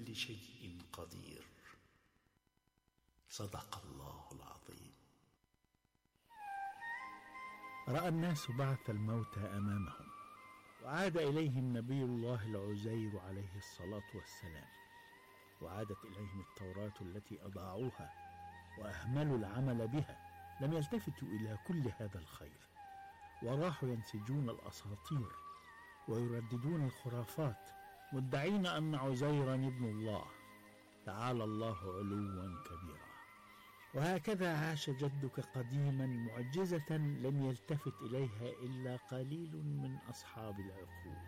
كل شيء قدير. صدق الله العظيم. رأى الناس بعث الموتى أمامهم، وعاد إليهم نبي الله العزير عليه الصلاة والسلام، وعادت إليهم التوراة التي أضاعوها وأهملوا العمل بها. لم يلتفتوا إلى كل هذا الخير، وراحوا ينسجون الأساطير ويرددون الخرافات، مدعين أن عزيرا ابن الله، تعالى الله علوا كبيرا. وهكذا عاش جدك قديما معجزة لم يلتفت إليها إلا قليل من أصحاب العقول.